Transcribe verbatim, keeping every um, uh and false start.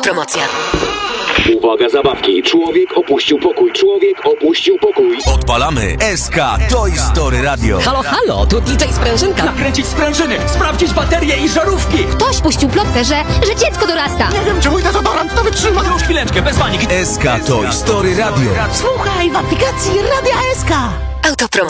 Autopromocja. Uwaga, zabawki. Człowiek opuścił pokój. Człowiek opuścił pokój. Odpalamy S K Toy Story Radio. Halo, halo, tu D J Sprężynka. Nakręcić sprężyny, sprawdzić baterie i żarówki. Ktoś puścił plotkę, że, że dziecko dorasta. Nie wiem, czy mój dezodorant to wytrzyma. Już chwileczkę, bez paniki. S K Toy Story Radio. Słuchaj w aplikacji Radia S K. Autopromocja.